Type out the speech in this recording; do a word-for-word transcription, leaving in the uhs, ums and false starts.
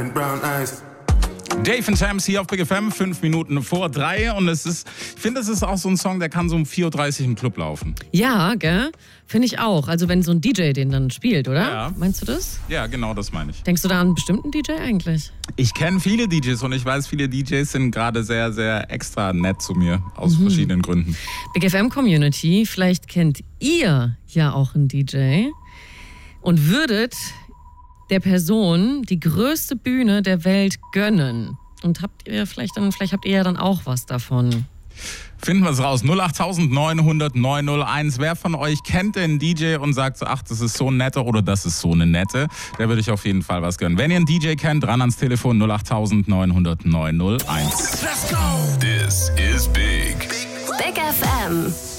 Dave and Shams hier auf Big F M, fünf Minuten vor drei. Und es ist, ich finde, es ist auch so ein Song, der kann so um vier Uhr dreißig im Club laufen. Ja, gell? Finde ich auch. Also wenn so ein D J den dann spielt, oder? Ja. Meinst du das? Ja, genau, das meine ich. Denkst du da an einen bestimmten D J eigentlich? Ich kenne viele D Js und ich weiß, viele D Js sind gerade sehr, sehr extra nett zu mir, aus mhm. verschiedenen Gründen. Big F M Community, vielleicht kennt ihr ja auch einen D J und würdet der Person die größte Bühne der Welt gönnen. Und habt ihr vielleicht dann, vielleicht habt ihr ja dann auch was davon. Finden wir es raus. null acht neun hundert neun null eins. Wer von euch kennt den D J und sagt so, ach, das ist so ein netter oder das ist so eine nette? Der würde ich auf jeden Fall was gönnen. Wenn ihr einen D J kennt, ran ans Telefon null acht neun hundert neun null eins. Let's go! This is Big. Big F M.